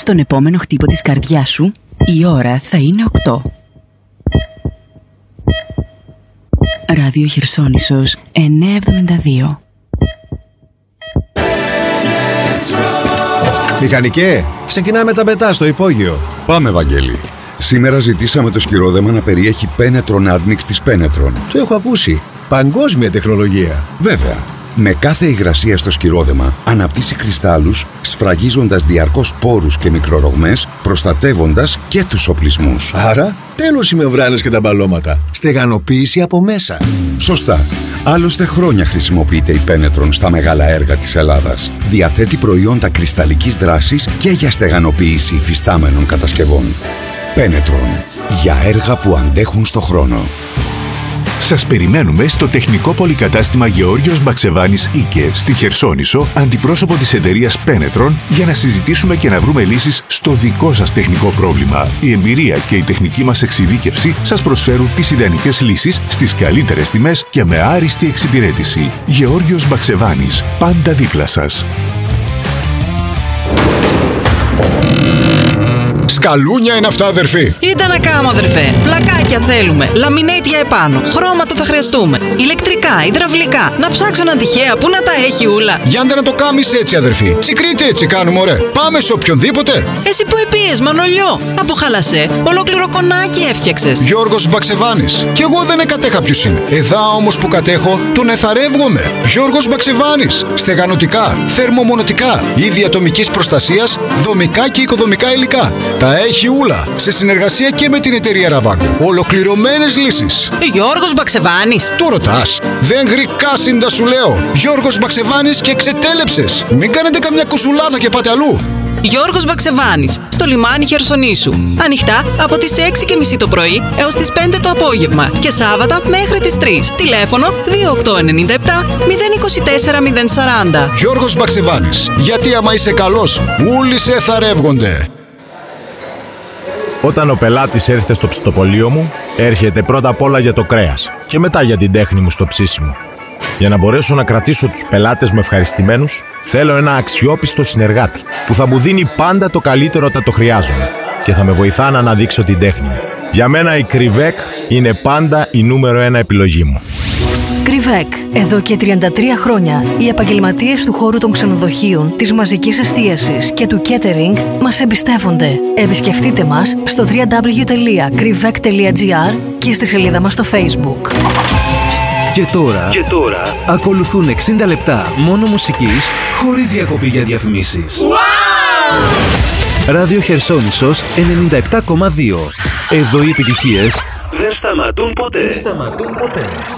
στον επόμενο χτύπο της καρδιάς σου, η ώρα θα είναι 8. Ράδιο Χερσόνησος 972. Μηχανικέ, ξεκινάμε τα πετά στο υπόγειο. Πάμε, Βαγγέλη. Σήμερα ζητήσαμε το σκυρόδεμα να περιέχει Penetron Admix της Penetron. Το έχω ακούσει. Παγκόσμια τεχνολογία. Βέβαια. Με κάθε υγρασία στο σκυρόδεμα αναπτύσσει κρυστάλλους, σφραγίζοντας διαρκώς πόρους και μικρορογμές, προστατεύοντας και τους οπλισμούς. Άρα, τέλος οι μεμβράνες και τα μπαλώματα. Στεγανοποίηση από μέσα. Σωστά. Άλλωστε χρόνια χρησιμοποιείται η Penetron στα μεγάλα έργα της Ελλάδας. Διαθέτει προϊόντα κρυσταλλικής δράσης και για στεγανοποίηση υφιστάμενων κατασκευών. Penetron. Για έργα που αντέχουν στο χρόνο. Σας περιμένουμε στο τεχνικό πολυκατάστημα Γεώργιος Μπαξεβάνης Ίκε στη Χερσόνησο, αντιπρόσωπο της εταιρείας Penetron, για να συζητήσουμε και να βρούμε λύσεις στο δικό σας τεχνικό πρόβλημα. Η εμπειρία και η τεχνική μας εξειδίκευση σας προσφέρουν τις ιδανικές λύσεις στις καλύτερες τιμές και με άριστη εξυπηρέτηση. Γεώργιος Μπαξεβάνης, πάντα δίπλα σας. Σκαλούνια είναι αυτά, αδερφή. Ήταν να κάνω, αδερφέ. Πλακάκια θέλουμε. Λαμινέιτ για επάνω. Χρώματα θα χρειαστούμε. Ηλεκτρικά, υδραυλικά. Να ψάξω έναν τυχαία που να τα έχει ούλα. Γιάντε να το κάμεις έτσι, αδερφή. Τσικρίτε έτσι κάνουμε, ωραία. Πάμε σε οποιονδήποτε. Εσύ που επίες, Μανολιό. Από χαλασέ, ολόκληρο κονάκι έφτιαξες. Γιώργος Μπαξεβάνης. Κι εγώ δεν εκατέχα ποιος είναι. Εδά όμως που κατέχω, τον εθαρεύγομαι. Γιώργος Μπαξεβάνης. Στεγανοτικά, θερμομονωτικά, είδη ατομικής προστασίας, δομικά και οικοδομικά υλικά. Τα έχει ούλα. Σε συνεργασία και με την εταιρεία Ραβάγκο. Ολοκληρωμένες λύσεις. Γιώργος Μπαξεβάνης. Το ρωτάς. Δεν γρικάσιντα σου λέω. Γιώργος Μπαξεβάνης και ξετέλεψες. Μην κάνετε καμιά κουσουλάδα και πάτε αλλού. Γιώργος Μπαξεβάνης, στο λιμάνι Χερσονήσου. Ανοιχτά από τις 6:30 το πρωί έως τις 5 το απόγευμα και Σάββατα μέχρι τις 3. Τηλέφωνο 2897 024 040. Γιώργος Μπαξεβάνης. Γιατί άμα είσαι καλός, όλοι σε θαρεύγονται. Όταν ο πελάτης έρχεται στο ψητοπωλείο μου, έρχεται πρώτα απ' όλα για το κρέας και μετά για την τέχνη μου στο ψήσιμο. Για να μπορέσω να κρατήσω τους πελάτες μου ευχαριστημένους, θέλω ένα αξιόπιστο συνεργάτη που θα μου δίνει πάντα το καλύτερο όταν το χρειάζομαι και θα με βοηθά να αναδείξω την τέχνη μου. Για μένα η Κρυβέκ είναι πάντα η νούμερο 1 επιλογή μου. Κρυβέκ. Εδώ και 33 χρόνια οι επαγγελματίες του χώρου των ξενοδοχείων, της μαζικής εστίασης και του catering μας εμπιστεύονται. Επισκεφτείτε μας στο www.krivek.gr και στη σελίδα μας στο Facebook. Και τώρα ακολουθούν 60 λεπτά μόνο μουσικής χωρίς διακοπή για διαφημίσεις. Wow! Ράδιο Χερσόνησος 97,2. Εδώ οι επιτυχίες δεν σταματούν ποτέ.